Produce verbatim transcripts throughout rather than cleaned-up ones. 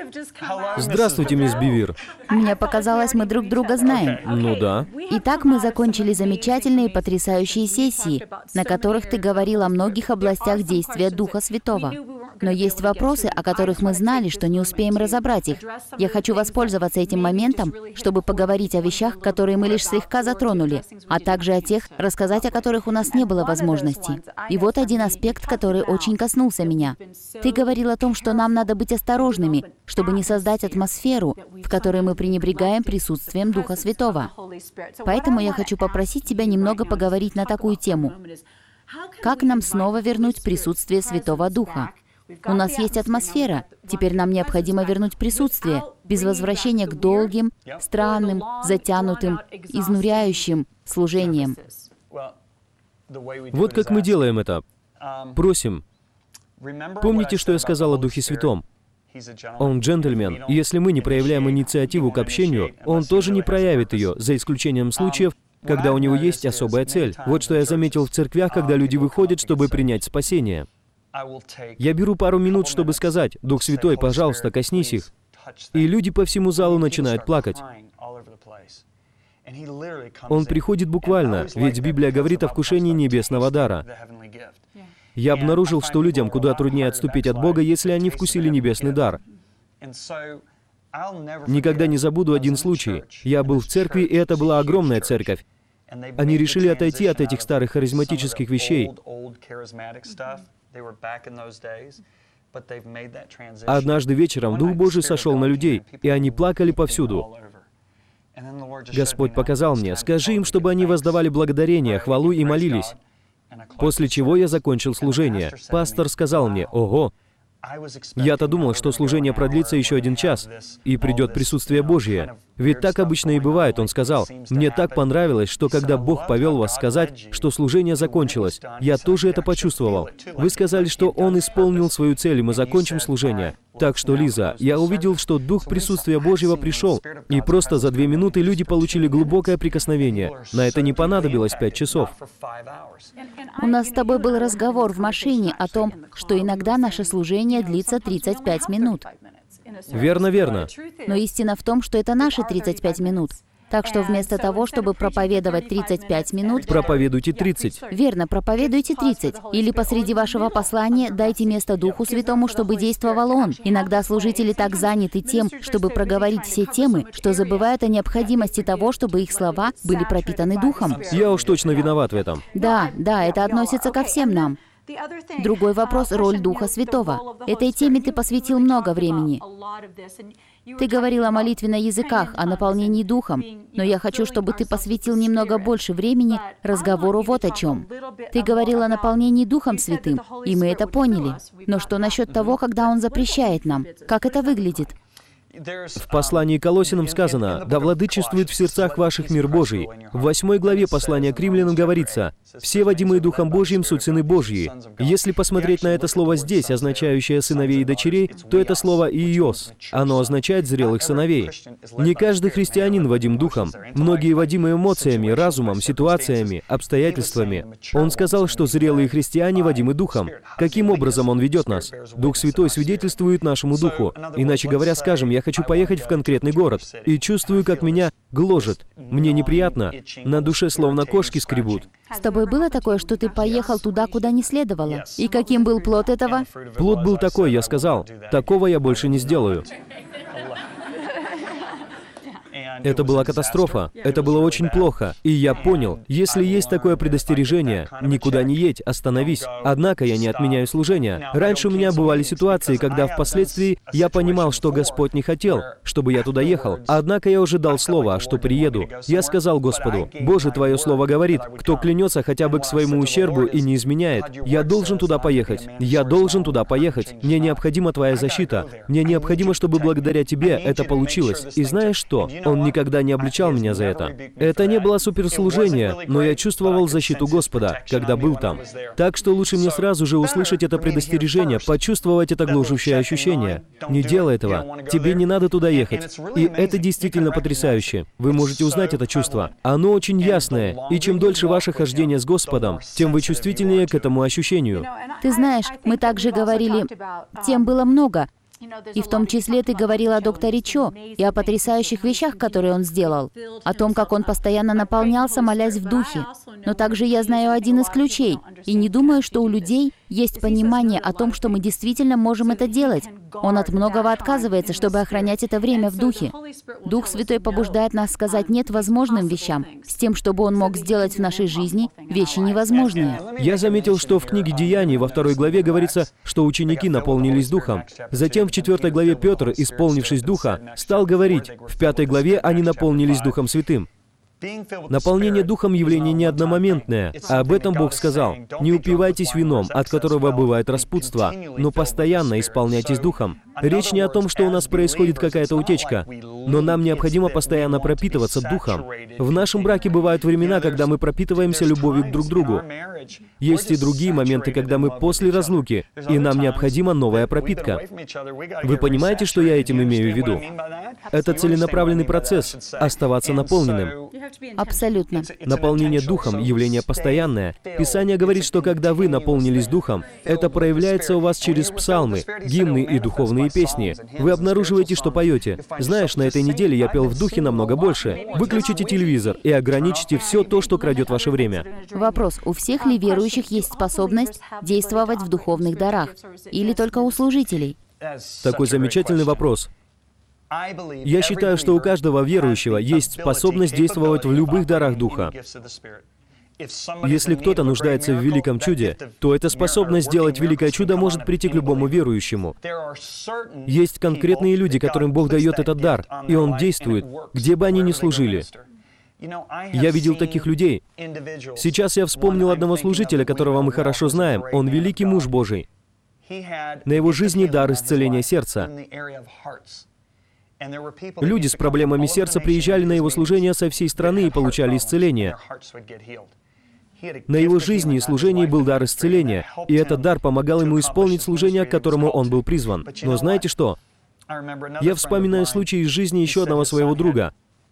Здравствуйте, мисс Бивир. Мне показалось, мы друг друга знаем. Ну да. Итак, мы закончили замечательные, потрясающие сессии, на которых ты говорил о многих областях действия Духа Святого. Но есть вопросы, о которых мы знали, что не успеем разобрать их. Я хочу воспользоваться этим моментом, чтобы поговорить о вещах, которые мы лишь слегка затронули, а также о тех, рассказать о которых у нас не было возможности. И вот один аспект, который очень коснулся меня. Ты говорил о том, что нам надо быть осторожными, чтобы не создать атмосферу, в которой мы пренебрегаем присутствием Духа Святого. Поэтому я хочу попросить тебя немного поговорить на такую тему. Как нам снова вернуть присутствие Святого Духа? У нас есть атмосфера, теперь нам необходимо вернуть присутствие, без возвращения к долгим, странным, затянутым, изнуряющим служениям. Вот как мы делаем это. Просим. Помните, что я сказал о Духе Святом? Он джентльмен, и если мы не проявляем инициативу к общению, он тоже не проявит ее, за исключением случаев, когда у него есть особая цель. Вот что я заметил в церквях, когда люди выходят, чтобы принять спасение. Я беру пару минут, чтобы сказать: «Дух Святой, пожалуйста, коснись их». И люди по всему залу начинают плакать. Он приходит буквально, ведь Библия говорит о вкушении небесного дара. Я обнаружил, что людям куда труднее отступить от Бога, если они вкусили небесный дар. Никогда не забуду один случай. Я был в церкви, и это была огромная церковь. Они решили отойти от этих старых харизматических вещей. Однажды вечером Дух Божий сошел на людей, и они плакали повсюду. Господь показал мне: скажи им, чтобы они воздавали благодарение, хвалу и молились. После чего я закончил служение. Пастор сказал мне: «Ого! Я-то думал, что служение продлится еще один час, и придет присутствие Божье. Ведь так обычно и бывает», он сказал. «Мне так понравилось, что когда Бог повел вас сказать, что служение закончилось, я тоже это почувствовал. Вы сказали, что Он исполнил свою цель, и мы закончим служение. Так что, Лиза, я увидел, что Дух присутствия Божьего пришел, и просто за две минуты люди получили глубокое прикосновение. На это не понадобилось пять часов». У нас с тобой был разговор в машине о том, что иногда наше служение длится тридцать пять минут. Верно, верно. Но истина в том, что это наши тридцать пять минут. Так что вместо того, чтобы проповедовать тридцать пять минут... Проповедуйте тридцать. Верно, проповедуйте тридцать. Или посреди вашего послания дайте место Духу Святому, чтобы действовал Он. Иногда служители так заняты тем, чтобы проговорить все темы, что забывают о необходимости того, чтобы их слова были пропитаны Духом. Я уж точно виноват в этом. Да, да, это относится ко всем нам. Другой вопрос — роль Духа Святого. Этой теме ты посвятил много времени. Ты говорил о молитве на языках, о наполнении Духом, но я хочу, чтобы ты посвятил немного больше времени разговору вот о чем. Ты говорил о наполнении Духом Святым, и мы это поняли. Но что насчет того, когда Он запрещает нам? Как это выглядит? В послании к Колоссянам сказано: «Да владычествует в сердцах ваших мир Божий». В восьмой главе послания к Римлянам говорится: «Все, водимые Духом Божьим, суть сыны Божьи». Если посмотреть на это слово здесь, означающее сыновей и дочерей, то это слово «иос». Оно означает зрелых сыновей. Не каждый христианин водим Духом. Многие водимы эмоциями, разумом, ситуациями, обстоятельствами. Он сказал, что зрелые христиане водимы Духом. Каким образом Он ведет нас? Дух Святой свидетельствует нашему Духу. Иначе говоря, скажем, я хочу поехать в конкретный город, и чувствую, как меня гложет. Мне неприятно. На душе словно кошки скребут. С тобой было такое, что ты поехал туда, куда не следовало? И каким был плод этого? Плод был такой, я сказал: такого я больше не сделаю. Это была катастрофа. Это было очень плохо. И я понял, если есть такое предостережение, никуда не едь, остановись. Однако я не отменяю служение. Раньше у меня бывали ситуации, когда впоследствии я понимал, что Господь не хотел, чтобы я туда ехал. Однако я уже дал слово, что приеду. Я сказал Господу: «Боже, Твое слово говорит, кто клянется хотя бы к своему ущербу и не изменяет, я должен туда поехать. Я должен туда поехать. Мне необходима Твоя защита. Мне необходимо, чтобы благодаря Тебе это получилось». И знаешь что? Он никогда не обличал меня за это. Это не было суперслужение, но я чувствовал защиту Господа, когда был там. Так что лучше мне сразу же услышать это предостережение, почувствовать это гложущее ощущение. Не делай этого. Тебе не надо туда ехать. И это действительно потрясающе. Вы можете узнать это чувство. Оно очень ясное, и чем дольше ваше хождение с Господом, тем вы чувствительнее к этому ощущению. Ты знаешь, мы также говорили, тем было много. И в том числе ты говорил о докторе Чо и о потрясающих вещах, которые он сделал, о том, как он постоянно наполнялся, молясь в духе. Но также я знаю один из ключей, и не думаю, что у людей есть понимание о том, что мы действительно можем это делать. Он от многого отказывается, чтобы охранять это время в духе. Дух Святой побуждает нас сказать «нет» возможным вещам, с тем, чтобы Он мог сделать в нашей жизни вещи невозможные. Я заметил, что в книге «Деяний» во второй главе говорится, что ученики наполнились Духом. Затем в четвертой главе Петр, исполнившись Духа, стал говорить. В пятой главе они наполнились Духом Святым. Наполнение Духом — явление не одномоментное, а об этом Бог сказал. «Не упивайтесь вином, от которого бывает распутство, но постоянно исполняйтесь Духом». Речь не о том, что у нас происходит какая-то утечка, но нам необходимо постоянно пропитываться Духом. В нашем браке бывают времена, когда мы пропитываемся любовью к друг другу. Есть и другие моменты, когда мы после разлуки, и нам необходима новая пропитка. Вы понимаете, что я этим имею в виду? Это целенаправленный процесс — оставаться наполненным. Абсолютно. Наполнение Духом — явление постоянное. Писание говорит, что когда вы наполнились Духом, это проявляется у вас через псалмы, гимны и духовные песни. Вы обнаруживаете, что поете. Знаешь, на этой неделе я пел в Духе намного больше. Выключите телевизор и ограничьте все то, что крадет ваше время. Вопрос: у всех ли верующих есть способность действовать в духовных дарах? Или только у служителей? Такой замечательный вопрос. Я считаю, что у каждого верующего есть способность действовать в любых дарах Духа. Если кто-то нуждается в великом чуде, то эта способность сделать великое чудо может прийти к любому верующему. Есть конкретные люди, которым Бог дает этот дар, и Он действует, где бы они ни служили. Я видел таких людей. Сейчас я вспомнил одного служителя, которого мы хорошо знаем. Он великий муж Божий. На его жизни дар исцеления сердца. Люди с проблемами сердца приезжали на его служение со всей страны и получали исцеление. На его жизни и служении был дар исцеления, и этот дар помогал ему исполнить служение, к которому он был призван. Но знаете что? Я вспоминаю случай из жизни еще одного своего друга.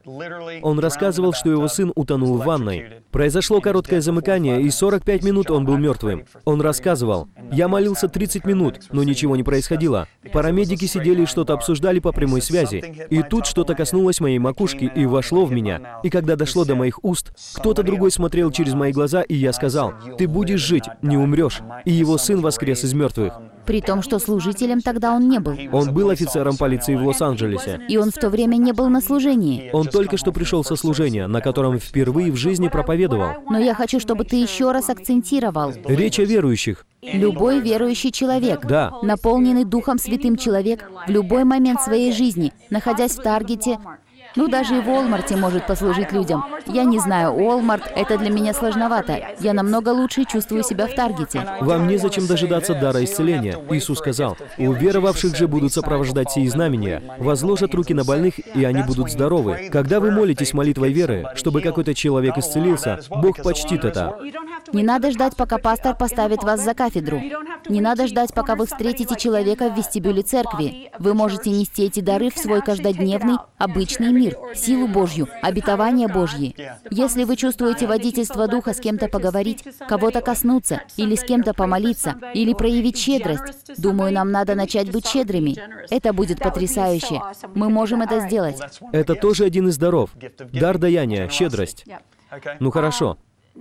Он рассказывал, что его сын утонул в ванной. Произошло короткое замыкание, и сорок пять минут он был мертвым. Он рассказывал: «Я молился тридцать минут, но ничего не происходило. Парамедики сидели и что-то обсуждали по прямой связи. И тут что-то коснулось моей макушки и вошло в меня. И когда дошло до моих уст, кто-то другой смотрел через мои глаза, и я сказал: „Ты будешь жить, не умрешь“. И его сын воскрес из мертвых». При том, что служителем тогда он не был. Он был офицером полиции в Лос-Анджелесе. И он в то время не был на служении. Он только что пришел со служения, на котором впервые в жизни проповедовал. Но я хочу, чтобы ты еще раз акцентировал. Речь о верующих. Любой верующий человек, Да. наполненный Духом Святым человек, в любой момент своей жизни, находясь в Таргете, ну, даже и в Уолмарте может послужить людям. Я не знаю, Уолмарт — это для меня сложновато. Я намного лучше чувствую себя в Таргете. Вам незачем дожидаться дара исцеления. Иисус сказал: «У веровавших же будут сопровождать сии знамения. Возложат руки на больных, и они будут здоровы». Когда вы молитесь молитвой веры, чтобы какой-то человек исцелился, Бог почтит это. Не надо ждать, пока пастор поставит вас за кафедру. Не надо ждать, пока вы встретите человека в вестибюле церкви. Вы можете нести эти дары в свой каждодневный, обычный мир. Силу Божью, обетование Божьи. Если вы чувствуете водительство Духа с кем-то поговорить, кого-то коснуться, или с кем-то помолиться, или проявить щедрость, думаю, нам надо начать быть щедрыми. Это будет потрясающе. Мы можем это сделать. Это тоже один из даров. Дар даяния, щедрость. Ну хорошо.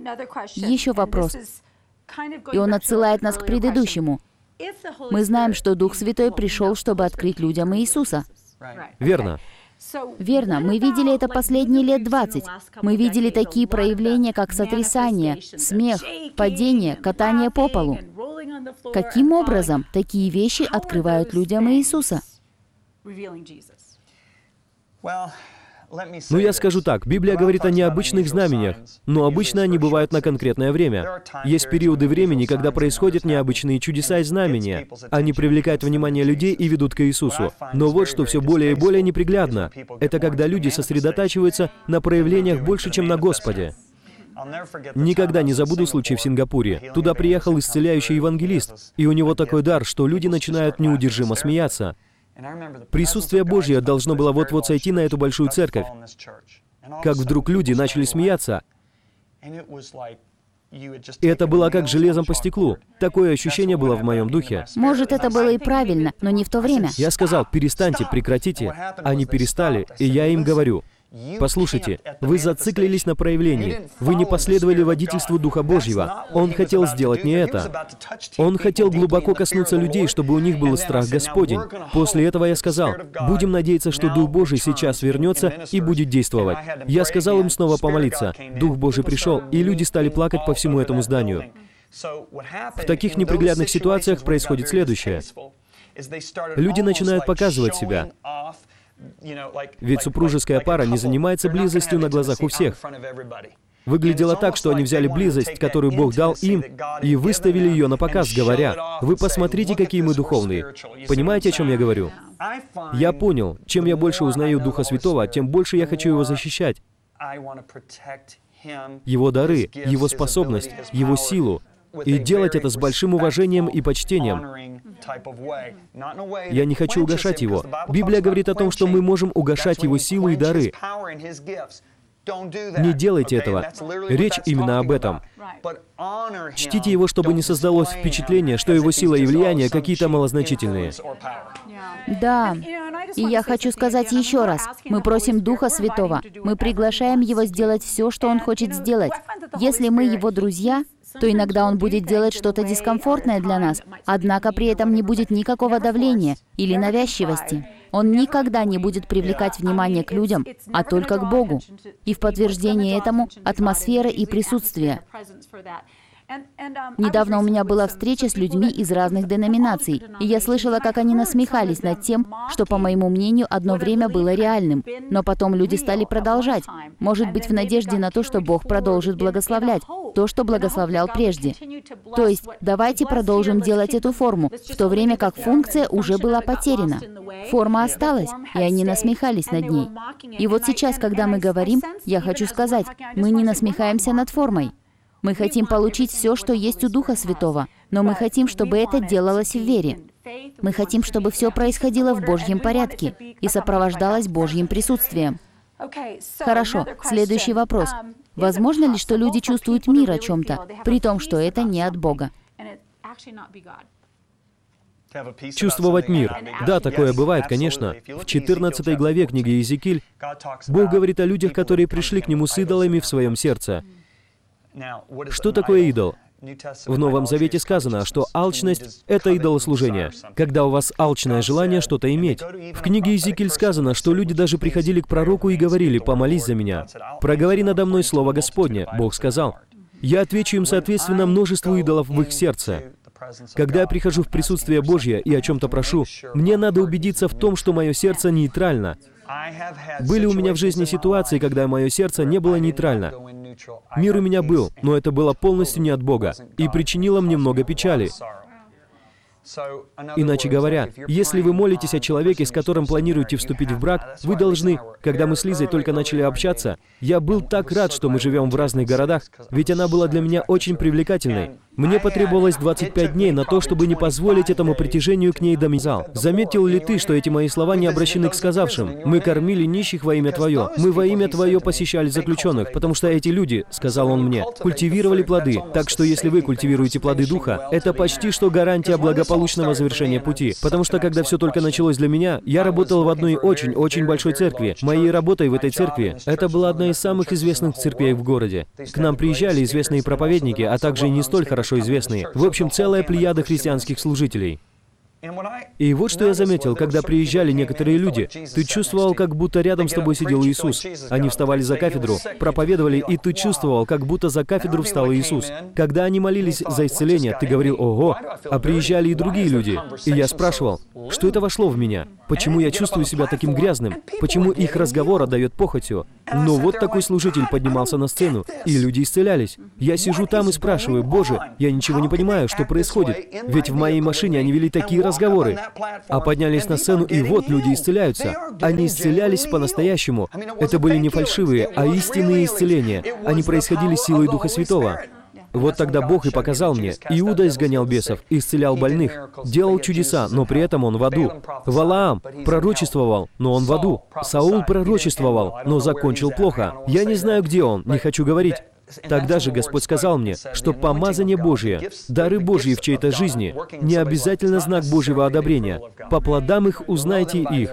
Еще вопрос. И он отсылает нас к предыдущему. Мы знаем, что Дух Святой пришел, чтобы открыть людям Иисуса. Верно. Верно, мы видели это последние лет двадцать. Мы видели такие проявления, как сотрясание, смех, падение, катание по полу. Каким образом такие вещи открывают людям Иисуса? Ну, я скажу так, Библия говорит о необычных знамениях, но обычно они бывают на конкретное время. Есть периоды времени, когда происходят необычные чудеса и знамения. Они привлекают внимание людей и ведут к Иисусу. Но вот что все более и более неприглядно. Это когда люди сосредотачиваются на проявлениях больше, чем на Господе. Никогда не забуду случай в Сингапуре. Туда приехал исцеляющий евангелист, и у него такой дар, что люди начинают неудержимо смеяться. Присутствие Божье должно было вот-вот сойти на эту большую церковь. Как вдруг люди начали смеяться, И это было как железом по стеклу. Такое ощущение было в моем духе. Может, это было и правильно, но не в то время. Я сказал: перестаньте, прекратите. Они перестали, и я им говорю: послушайте, вы зациклились на проявлении. Вы не последовали водительству Духа Божьего. Он хотел сделать не это. Он хотел глубоко коснуться людей, чтобы у них был страх Господень. После этого я сказал: будем надеяться, что Дух Божий сейчас вернется и будет действовать. Я сказал им снова помолиться. Дух Божий пришел, и люди стали плакать по всему этому зданию. В таких неприглядных ситуациях происходит следующее. Люди начинают показывать себя. Ведь супружеская пара не занимается близостью на глазах у всех. Выглядело так, что они взяли близость, которую Бог дал им, и выставили ее на показ, говоря: «Вы посмотрите, какие мы духовные». Понимаете, о чем я говорю? Я понял, чем я больше узнаю Духа Святого, тем больше я хочу Его защищать. Его дары, Его способность, Его силу. И делать это с большим уважением и почтением. Я не хочу угашать Его. Библия говорит о том, что мы можем угашать Его силу и дары. Не делайте этого. Речь именно об этом. Чтите Его, чтобы не создалось впечатление, что Его сила и влияние какие-то малозначительные. Да. И я хочу сказать еще раз. Мы просим Духа Святого. Мы приглашаем Его сделать все, что Он хочет сделать. Если мы Его друзья, то иногда Он будет делать что-то дискомфортное для нас, однако при этом не будет никакого давления или навязчивости. Он никогда не будет привлекать внимание к людям, а только к Богу. И в подтверждение этому атмосфера и присутствие. Недавно у меня была встреча с людьми из разных деноминаций, и я слышала, как они насмехались над тем, что, по моему мнению, одно время было реальным. Но потом люди стали продолжать, может быть, в надежде на то, что Бог продолжит благословлять то, что благословлял прежде. То есть, давайте продолжим делать эту форму, в то время как функция уже была потеряна. Форма осталась, и они насмехались над ней. И вот сейчас, когда мы говорим, я хочу сказать, мы не насмехаемся над формой. Мы хотим получить все, что есть у Духа Святого, но мы хотим, чтобы это делалось в вере. Мы хотим, чтобы все происходило в Божьем порядке и сопровождалось Божьим присутствием. Хорошо, следующий вопрос. Возможно ли, что люди чувствуют мир о чем-то, при том, что это не от Бога? Чувствовать мир. Да, такое бывает, конечно. В четырнадцатой главе книги Иезекииль Бог говорит о людях, которые пришли к Нему с идолами в своем сердце. Что такое идол? В Новом Завете сказано, что алчность — это идолослужение, когда у вас алчное желание что-то иметь. В книге Иезекииль сказано, что люди даже приходили к пророку и говорили: «Помолись за меня. Проговори надо мной слово Господне». Бог сказал: «Я отвечу им соответственно множеству идолов в их сердце». Когда я прихожу в присутствие Божье и о чем-то прошу, мне надо убедиться в том, что мое сердце нейтрально. Были у меня в жизни ситуации, когда мое сердце не было нейтрально. Мир у меня был, но это было полностью не от Бога и причинило мне много печали. Иначе говоря, если вы молитесь о человеке, с которым планируете вступить в брак, вы должны... Когда мы с Лизой только начали общаться, я был так рад, что мы живем в разных городах, ведь она была для меня очень привлекательной. Мне потребовалось двадцать пять дней на то, чтобы не позволить этому притяжению к ней домизал. Заметил ли ты, что эти мои слова не обращены к сказавшим? «Мы кормили нищих во имя Твое, мы во имя Твое посещали заключенных», потому что эти люди, сказал он мне, культивировали плоды. Так что если вы культивируете плоды Духа, это почти что гарантия благополучного завершения пути. Потому что когда все только началось для меня, я работал в одной очень-очень большой церкви. Моей работой в этой церкви, это была одна из самых известных церквей в городе. К нам приезжали известные проповедники, а также и не столь хорошо известные. В общем, целая плеяда христианских служителей. И вот что я заметил, когда приезжали некоторые люди, ты чувствовал, как будто рядом с тобой сидел Иисус. Они вставали за кафедру, проповедовали, и ты чувствовал, как будто за кафедру встал Иисус. Когда они молились за исцеление, ты говорил: «Ого!» А приезжали и другие люди. И я спрашивал, что это вошло в меня? Почему я чувствую себя таким грязным? Почему их разговор отдает похотью? Но вот такой служитель поднимался на сцену, и люди исцелялись. Я сижу там и спрашиваю: «Боже, я ничего не понимаю, что происходит. Ведь в моей машине они вели такие разговоры. разговоры. А поднялись на сцену, и вот люди исцеляются. Они исцелялись по-настоящему. Это были не фальшивые, а истинные исцеления. Они происходили силой Духа Святого. Вот тогда Бог и показал мне. Иуда изгонял бесов, исцелял больных, делал чудеса, но при этом он в аду. Валаам пророчествовал, но он в аду. Саул пророчествовал, но закончил плохо. Я не знаю, где он, не хочу говорить. Тогда же Господь сказал мне, что помазание Божие, дары Божьи в чьей-то жизни, не обязательно знак Божьего одобрения. По плодам их узнаете их.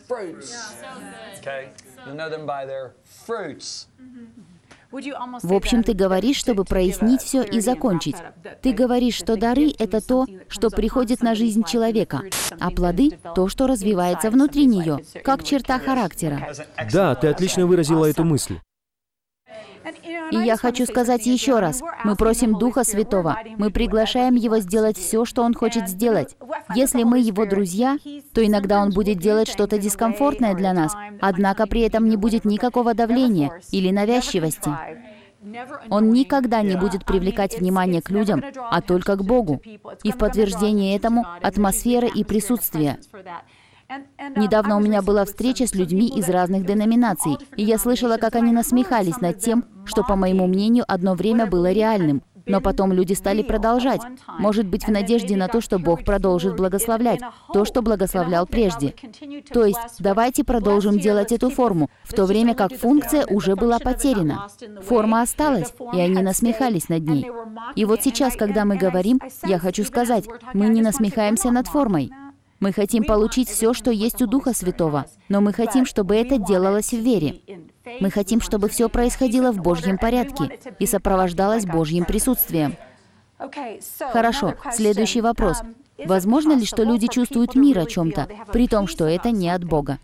В общем, ты говоришь, чтобы прояснить все и закончить. Ты говоришь, что дары — это то, что приходит на жизнь человека, а плоды — то, что развивается внутри нее, как черта характера. Да, ты отлично выразила эту мысль. И я хочу сказать еще раз, мы просим Духа Святого, мы приглашаем Его сделать все, что Он хочет сделать. Если мы Его друзья, то иногда Он будет делать что-то дискомфортное для нас, однако при этом не будет никакого давления или навязчивости. Он никогда не будет привлекать внимание к людям, а только к Богу. И в подтверждение этому атмосфера и присутствие. Недавно у меня была встреча с людьми из разных деноминаций, и я слышала, как они насмехались над тем, что, по моему мнению, одно время было реальным. Но потом люди стали продолжать, может быть, в надежде на то, что Бог продолжит благословлять то, что благословлял прежде. То есть, давайте продолжим делать эту форму, в то время как функция уже была потеряна. Форма осталась, и они насмехались над ней. И вот сейчас, когда мы говорим, я хочу сказать, мы не насмехаемся над формой. Мы хотим получить все, что есть у Духа Святого, но мы хотим, чтобы это делалось в вере. Мы хотим, чтобы все происходило в Божьем порядке и сопровождалось Божьим присутствием. Хорошо, следующий вопрос. Возможно ли, что люди чувствуют мир о чем-то, при том, что это не от Бога?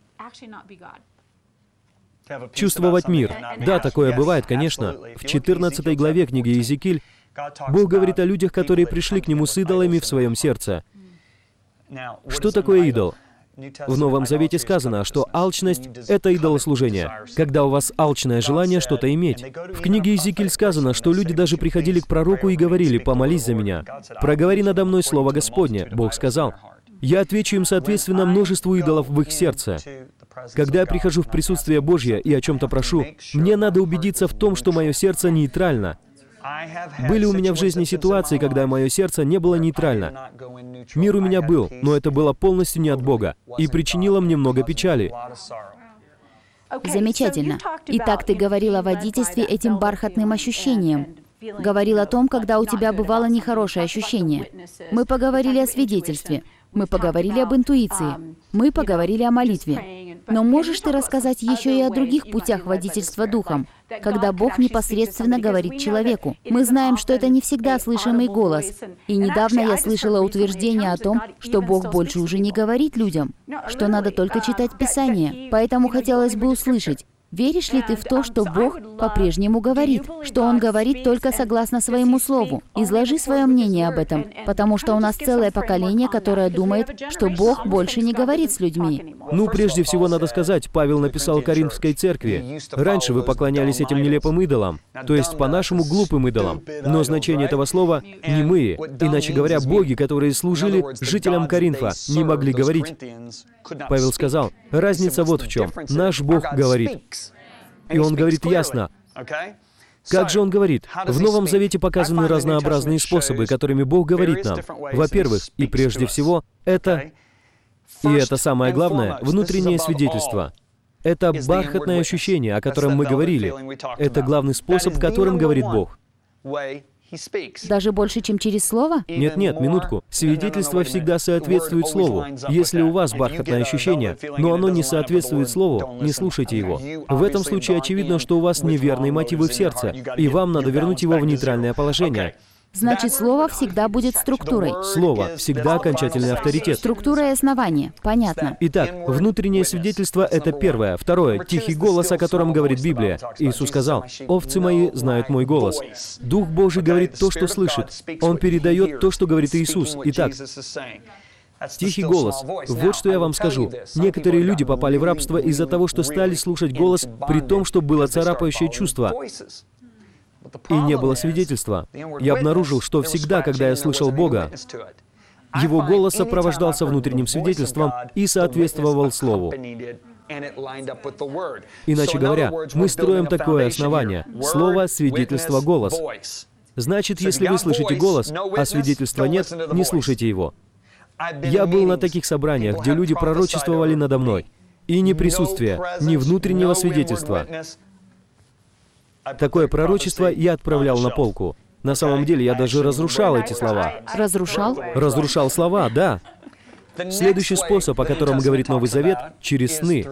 Чувствовать мир. Да, такое бывает, конечно. В четырнадцатой главе книги Иезекииль Бог говорит о людях, которые пришли к Нему с идолами в своем сердце. Что такое идол? В Новом Завете сказано, что алчность — это идолослужение, когда у вас алчное желание что-то иметь. В книге Иезекииль сказано, что люди даже приходили к пророку и говорили: «Помолись за меня. Проговори надо мной слово Господне». Бог сказал: «Я отвечу им соответственно множеству идолов в их сердце». Когда я прихожу в присутствие Божье и о чем-то прошу, мне надо убедиться в том, что мое сердце нейтрально. Были у меня в жизни ситуации, когда мое сердце не было нейтрально. Мир у меня был, но это было полностью не от Бога, и причинило мне много печали. Замечательно. Итак, ты говорил о водительстве этим бархатным ощущением. Говорил о том, когда у тебя бывало нехорошее ощущение. Мы поговорили о свидетельстве. Мы поговорили об интуиции. Мы поговорили о молитве. Но можешь ты рассказать еще и о других путях водительства Духом, когда Бог непосредственно говорит человеку? Мы знаем, что это не всегда слышимый голос. И недавно я слышала утверждение о том, что Бог больше уже не говорит людям, что надо только читать Писание. Поэтому хотелось бы услышать, веришь ли ты в то, что Бог по-прежнему говорит, что Он говорит только согласно своему слову? Изложи свое мнение об этом, потому что у нас целое поколение, которое думает, что Бог больше не говорит с людьми. Ну, прежде всего, надо сказать, Павел написал Коринфской церкви: «Раньше вы поклонялись этим нелепым идолам», то есть по-нашему глупым идолам. Но значение этого слова — немые. Иначе говоря, боги, которые служили жителям Коринфа, не могли говорить. Павел сказал: разница вот в чем. Наш Бог говорит. И Он говорит ясно. Как же Он говорит? В Новом Завете показаны разнообразные способы, которыми Бог говорит нам. Во-первых, и прежде всего, это, и это самое главное, внутреннее свидетельство. Это бархатное ощущение, о котором мы говорили. Это главный способ, которым говорит Бог. Даже больше, чем через слово? Нет-нет, минутку. Свидетельство всегда соответствует слову. Если у вас бархатное ощущение, но оно не соответствует слову, не слушайте его. В этом случае очевидно, что у вас неверные мотивы в сердце, и вам надо вернуть его в нейтральное положение. Значит, слово всегда будет структурой. Слово всегда окончательный авторитет. Структура и основание. Понятно. Итак, внутреннее свидетельство — это первое. Второе — тихий голос, о котором говорит Библия. Иисус сказал: «Овцы мои знают мой голос». Дух Божий говорит то, что слышит. Он передает то, что говорит Иисус. Итак, тихий голос. Вот что я вам скажу. Некоторые люди попали в рабство из-за того, что стали слушать голос, при том, что было царапающее чувство. И не было свидетельства. Я обнаружил, что всегда, когда я слышал Бога, Его голос сопровождался внутренним свидетельством и соответствовал Слову. Иначе говоря, мы строим такое основание. Слово, свидетельство, голос. Значит, если вы слышите голос, а свидетельства нет, не слушайте его. Я был на таких собраниях, где люди пророчествовали надо мной. И ни присутствия, ни внутреннего свидетельства. Такое пророчество я отправлял на полку. На самом деле, я даже разрушал эти слова. Разрушал? Разрушал слова, да. Следующий способ, о котором говорит Новый Завет, через сны.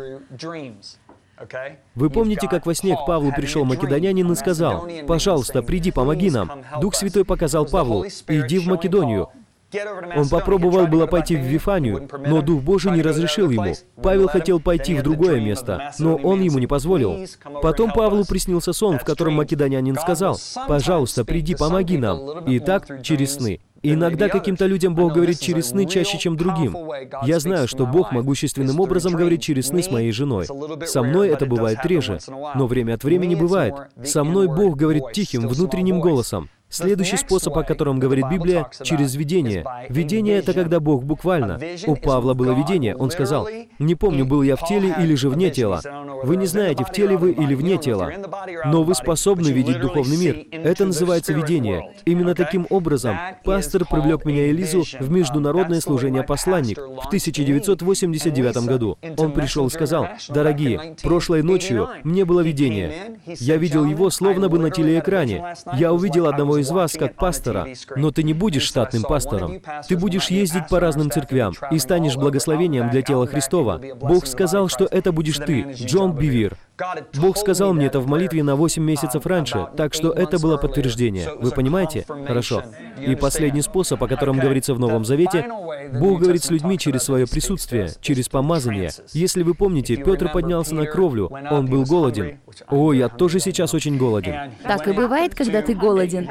Вы помните, как во сне к Павлу пришел македонянин и сказал: «Пожалуйста, приди, помоги нам». Дух Святой показал Павлу: «Иди в Македонию». Он попробовал было пойти в Вифанию, но Дух Божий не разрешил ему. Павел хотел пойти в другое место, но он ему не позволил. Потом Павлу приснился сон, в котором македонянин сказал: «Пожалуйста, приди, помоги нам». И так через сны. Иногда каким-то людям Бог говорит через сны чаще, чем другим. Я знаю, что Бог могущественным образом говорит через сны с моей женой. Со мной это бывает реже, но время от времени бывает. Со мной Бог говорит тихим, внутренним голосом. Следующий способ, о котором говорит Библия, через видение. Видение — это когда Бог буквально. У Павла было видение. Он сказал: «Не помню, был я в теле или же вне тела». Вы не знаете, в теле вы или вне тела, но вы способны видеть духовный мир. Это называется видение. Именно таким образом пастор привлек меня и Лизу в международное служение «Посланник» в тысяча девятьсот восемьдесят девятом году. Он пришел и сказал: «Дорогие, прошлой ночью мне было видение. Я видел его словно бы на телеэкране. Я увидел одного из вас как пастора, но ты не будешь штатным пастором. Ты будешь ездить по разным церквям и станешь благословением для тела Христова. Бог сказал, что это будешь ты, Джон Бивир». Бог сказал мне это в молитве на восемь месяцев раньше, так что это было подтверждение. Вы понимаете? Хорошо. И последний способ, о котором говорится в Новом Завете, Бог говорит с людьми через свое присутствие, через помазание. Если вы помните, Петр поднялся на кровлю, он был голоден. О, я тоже сейчас очень голоден. Так и бывает, когда ты голоден.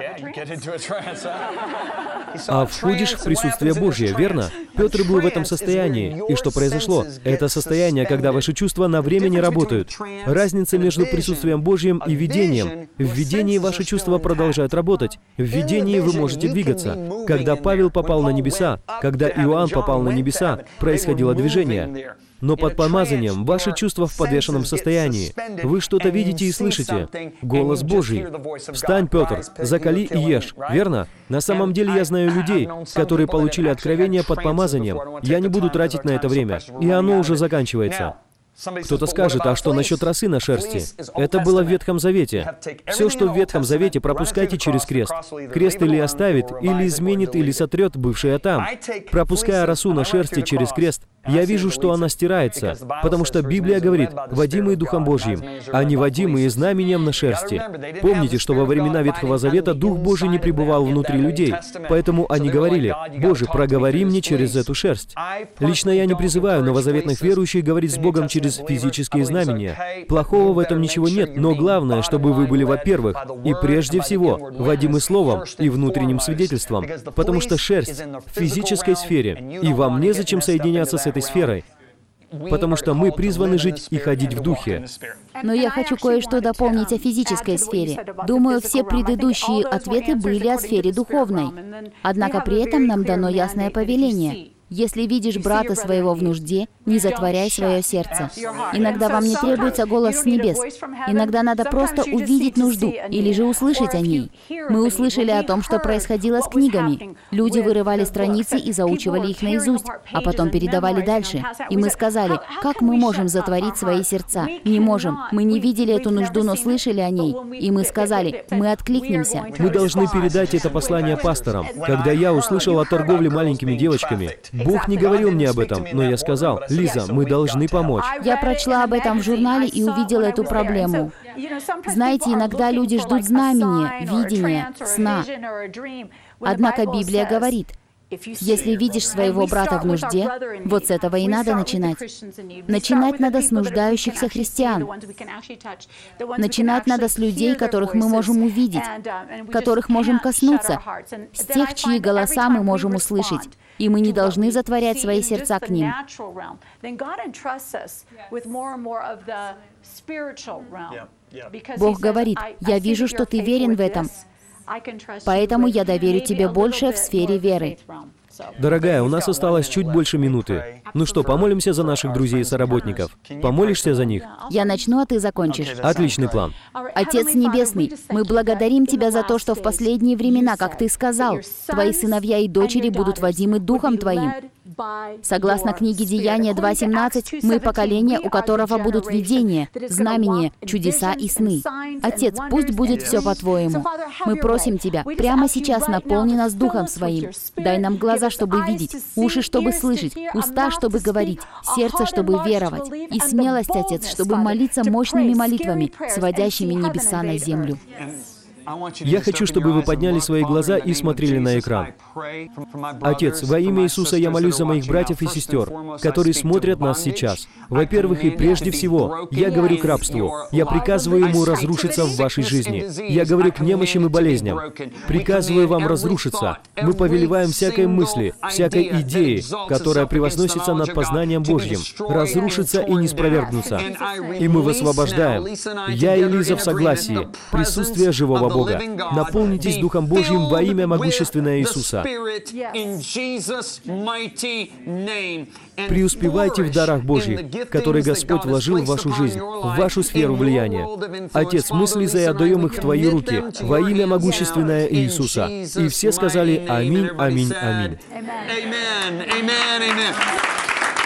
А входишь в присутствие Божье, верно? Петр был в этом состоянии. И что произошло? Это состояние, когда ваши чувства на время не работают. Разница между присутствием Божьим и видением. В видении ваши чувства продолжают работать. В видении вы можете двигаться. Когда Павел попал на небеса, когда Иоанн попал на небеса, происходило движение. Но под помазанием ваши чувства в подвешенном состоянии. Вы что-то видите и слышите. Голос Божий. «Встань, Петр, закали и ешь». Верно? На самом деле я знаю людей, которые получили откровение под помазанием. Я не буду тратить на это время. И оно уже заканчивается. Кто-то скажет: а что насчет росы на шерсти? Это было в Ветхом Завете. Все, что в Ветхом Завете, пропускайте через крест. Крест или оставит, или изменит, или сотрет бывшее там. Пропуская росу на шерсти через крест, я вижу, что она стирается, потому что Библия говорит: «водимые Духом Божьим», а не водимые знамением на шерсти. Помните, что во времена Ветхого Завета Дух Божий не пребывал внутри людей, поэтому они говорили: «Боже, проговори мне через эту шерсть». Лично я не призываю новозаветных верующих говорить с Богом через физические знамения. Плохого в этом ничего нет, но главное, чтобы вы были, во-первых, и прежде всего, водимы Словом и внутренним свидетельством, потому что шерсть в физической сфере, и вам незачем соединяться с этой сферой, потому что мы призваны жить и ходить в Духе. Но я хочу кое-что дополнить о физической сфере. Думаю, все предыдущие ответы были о сфере духовной. Однако при этом нам дано ясное повеление. Если видишь брата своего в нужде, не затворяй свое сердце. Иногда вам не требуется голос с небес. Иногда надо просто увидеть нужду или же услышать о ней. Мы услышали о том, что происходило с книгами. Люди вырывали страницы и заучивали их наизусть, а потом передавали дальше. И мы сказали: как мы можем затворить свои сердца? Не можем. Мы не видели эту нужду, но слышали о ней. И мы сказали: мы откликнемся. Мы должны передать это послание пасторам. Когда я услышал о торговле маленькими девочками, Бог не говорил мне об этом, но я сказал: Лиза, мы должны помочь. Я прочла об этом в журнале и увидела эту проблему. Знаете, иногда люди ждут знамения, видения, сна. Однако Библия говорит: если видишь своего брата в нужде, вот с этого и надо начинать. Начинать надо с нуждающихся христиан. Начинать надо с людей, которых мы можем увидеть, которых можем коснуться, с тех, чьи голоса мы можем услышать. И мы не должны затворять свои сердца к ним. Бог говорит: «Я вижу, что ты верен в этом, поэтому я доверю тебе большее в сфере веры». Дорогая, у нас осталось чуть больше минуты. Ну что, помолимся за наших друзей и соработников? Помолишься за них? Я начну, а ты закончишь. Отличный план. Отец Небесный, мы благодарим Тебя за то, что в последние времена, как Ты сказал, Твои сыновья и дочери будут водимы Духом Твоим. Согласно книге Деяния два семнадцать, мы поколение, у которого будут видения, знамения, чудеса и сны. Отец, пусть будет все по-твоему. Мы просим Тебя, прямо сейчас наполни нас Духом Своим. Дай нам глаза, чтобы видеть, уши, чтобы слышать, уста, чтобы говорить, сердце, чтобы веровать, и смелость, Отец, чтобы молиться мощными молитвами, сводящими небеса на землю. Я хочу, чтобы вы подняли свои глаза и смотрели на экран. Отец, во имя Иисуса я молюсь за моих братьев и сестер, которые смотрят нас сейчас. Во-первых, и прежде всего, я говорю к рабству. Я приказываю ему разрушиться в вашей жизни. Я говорю к немощам и болезням. Приказываю вам разрушиться. Мы повелеваем всякой мысли, всякой идеи, которая превозносится над познанием Божьим, разрушиться и не спровергнуться. И мы высвобождаем. Я и Лиза в согласии. Присутствие живого Бога. Бога. Наполнитесь Духом Божьим во имя могущественное Иисуса. Преуспевайте в дарах Божьих, которые Господь вложил в вашу жизнь, в вашу сферу влияния. Отец, мы с Лизой отдаем их в Твои руки во имя могущественное Иисуса. И все сказали «Аминь, аминь, аминь».